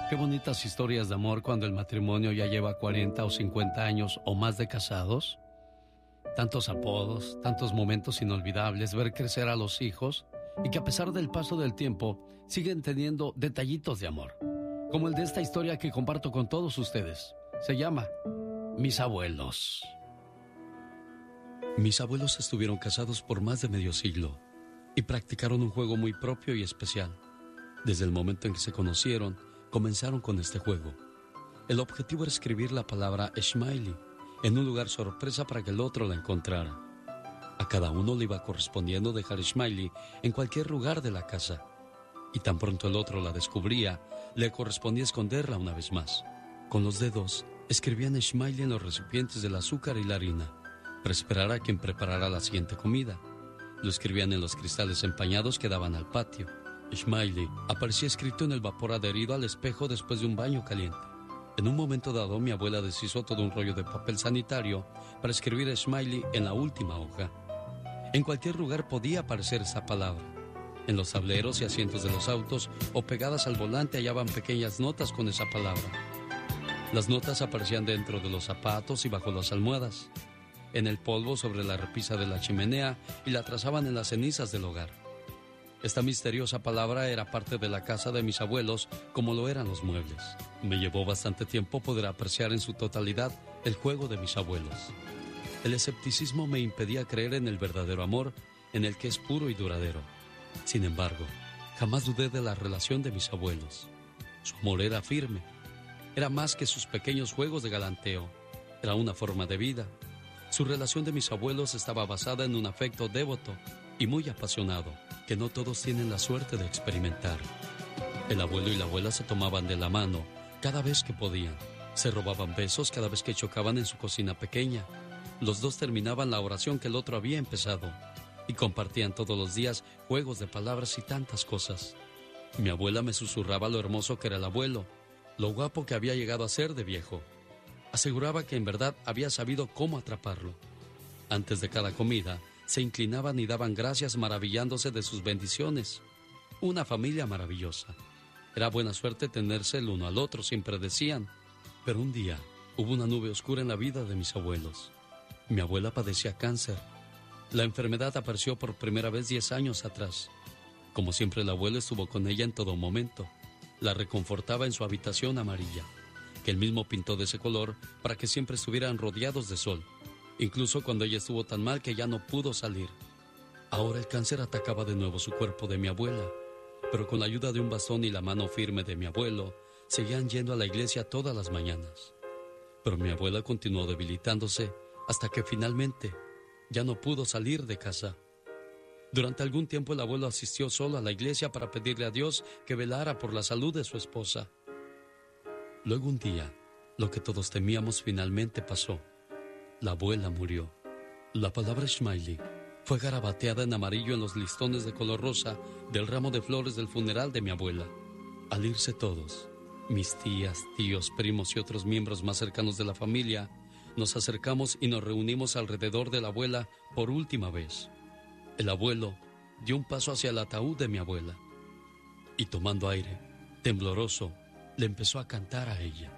Qué bonitas historias de amor cuando el matrimonio ya lleva 40 o 50 años o más de casados. Tantos apodos, tantos momentos inolvidables, ver crecer a los hijos y que a pesar del paso del tiempo siguen teniendo detallitos de amor. Como el de esta historia que comparto con todos ustedes. Se llama Mis abuelos. Mis abuelos estuvieron casados por más de medio siglo y practicaron un juego muy propio y especial. Desde el momento en que se conocieron, comenzaron con este juego. El objetivo era escribir la palabra Smiley en un lugar sorpresa para que el otro la encontrara. A cada uno le iba correspondiendo dejar Smiley en cualquier lugar de la casa. Y tan pronto el otro la descubría, le correspondía esconderla una vez más. Con los dedos, escribían Smiley en los recipientes del azúcar y la harina, para esperar a quien preparara la siguiente comida. Lo escribían en los cristales empañados que daban al patio. Smiley aparecía escrito en el vapor adherido al espejo después de un baño caliente. En un momento dado, mi abuela deshizo todo un rollo de papel sanitario para escribir Smiley en la última hoja. En cualquier lugar podía aparecer esa palabra. En los tableros y asientos de los autos o pegadas al volante hallaban pequeñas notas con esa palabra. Las notas aparecían dentro de los zapatos y bajo las almohadas, en el polvo sobre la repisa de la chimenea y la trazaban en las cenizas del hogar. Esta misteriosa palabra era parte de la casa de mis abuelos, como lo eran los muebles. Me llevó bastante tiempo poder apreciar en su totalidad el juego de mis abuelos. El escepticismo me impedía creer en el verdadero amor, en el que es puro y duradero. Sin embargo, jamás dudé de la relación de mis abuelos. Su amor era firme. Era más que sus pequeños juegos de galanteo. Era una forma de vida. Su relación de mis abuelos estaba basada en un afecto devoto y muy apasionado, que no todos tienen la suerte de experimentar. El abuelo y la abuela se tomaban de la mano cada vez que podían. Se robaban besos cada vez que chocaban en su cocina pequeña. Los dos terminaban la oración que el otro había empezado y compartían todos los días juegos de palabras y tantas cosas. Mi abuela me susurraba lo hermoso que era el abuelo, lo guapo que había llegado a ser de viejo. Aseguraba que en verdad había sabido cómo atraparlo. Antes de cada comida, se inclinaban y daban gracias maravillándose de sus bendiciones. Una familia maravillosa. Era buena suerte tenerse el uno al otro, siempre decían. Pero un día hubo una nube oscura en la vida de mis abuelos. Mi abuela padecía cáncer. La enfermedad apareció por primera vez 10 años atrás. Como siempre, el abuelo estuvo con ella en todo momento. La reconfortaba en su habitación amarilla, que él mismo pintó de ese color para que siempre estuvieran rodeados de sol, incluso cuando ella estuvo tan mal que ya no pudo salir. Ahora el cáncer atacaba de nuevo su cuerpo de mi abuela, pero con la ayuda de un bastón y la mano firme de mi abuelo, seguían yendo a la iglesia todas las mañanas. Pero mi abuela continuó debilitándose hasta que finalmente ya no pudo salir de casa. Durante algún tiempo el abuelo asistió solo a la iglesia para pedirle a Dios que velara por la salud de su esposa. Luego un día, lo que todos temíamos finalmente pasó. La abuela murió. La palabra Smiley fue garabateada en amarillo en los listones de color rosa del ramo de flores del funeral de mi abuela. Al irse todos, mis tías, tíos, primos y otros miembros más cercanos de la familia, nos acercamos y nos reunimos alrededor de la abuela por última vez. El abuelo dio un paso hacia el ataúd de mi abuela y tomando aire, tembloroso, le empezó a cantar a ella.